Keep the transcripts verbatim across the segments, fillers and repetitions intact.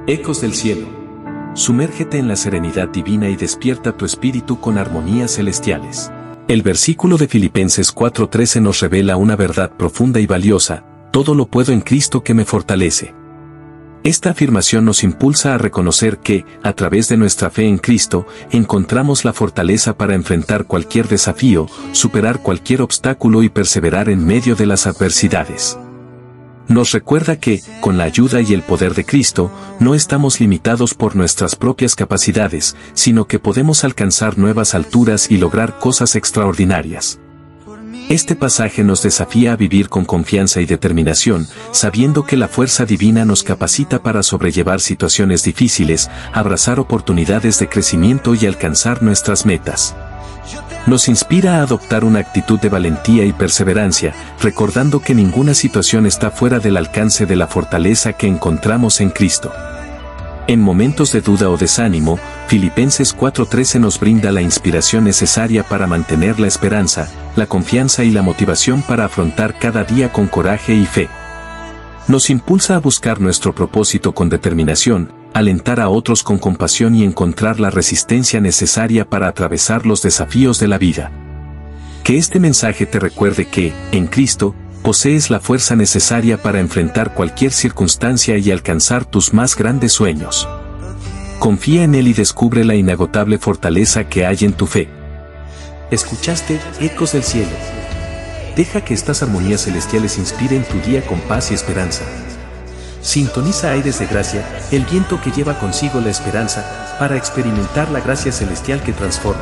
Ecos del cielo. Sumérgete en la serenidad divina y despierta tu espíritu con armonías celestiales. El versículo de Filipenses cuatro trece nos revela una verdad profunda y valiosa: todo lo puedo en Cristo que me fortalece. Esta afirmación nos impulsa a reconocer que, a través de nuestra fe en Cristo, encontramos la fortaleza para enfrentar cualquier desafío, superar cualquier obstáculo y perseverar en medio de las adversidades. Nos recuerda que, con la ayuda y el poder de Cristo, no estamos limitados por nuestras propias capacidades, sino que podemos alcanzar nuevas alturas y lograr cosas extraordinarias. Este pasaje nos desafía a vivir con confianza y determinación, sabiendo que la fuerza divina nos capacita para sobrellevar situaciones difíciles, abrazar oportunidades de crecimiento y alcanzar nuestras metas. Nos inspira a adoptar una actitud de valentía y perseverancia, recordando que ninguna situación está fuera del alcance de la fortaleza que encontramos en Cristo. En momentos de duda o desánimo, Filipenses cuatro trece nos brinda la inspiración necesaria para mantener la esperanza, la confianza y la motivación para afrontar cada día con coraje y fe. Nos impulsa a buscar nuestro propósito con determinación, alentar a otros con compasión y encontrar la resistencia necesaria para atravesar los desafíos de la vida. Que este mensaje te recuerde que, en Cristo, posees la fuerza necesaria para enfrentar cualquier circunstancia y alcanzar tus más grandes sueños. Confía en Él y descubre la inagotable fortaleza que hay en tu fe. Escuchaste Ecos del Cielo. Deja que estas armonías celestiales inspiren tu día con paz y esperanza. Sintoniza Aires de Gracia, el viento que lleva consigo la esperanza, para experimentar la gracia celestial que transforma.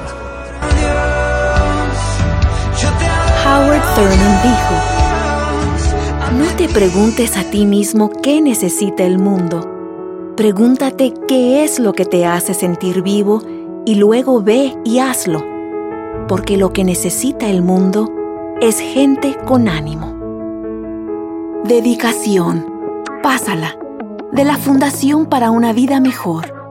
Howard Thurman dijo: no te preguntes a ti mismo qué necesita el mundo. Pregúntate qué es lo que te hace sentir vivo y luego ve y hazlo. Porque lo que necesita el mundo es gente con ánimo. Dedicación. Pásala. De la Fundación para una Vida Mejor.